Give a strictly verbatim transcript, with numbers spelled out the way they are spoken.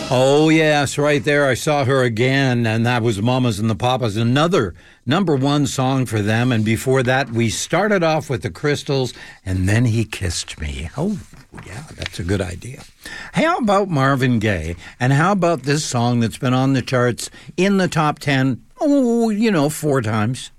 Oh, yes, right there. I saw her again, and that was Mamas and the Papas, another number one song for them. And before that, we started off with the Crystals, and then he kissed me. Oh, yeah, that's a good idea. How about Marvin Gaye? And how about this song that's been on the charts in the top ten, oh, you know, four times?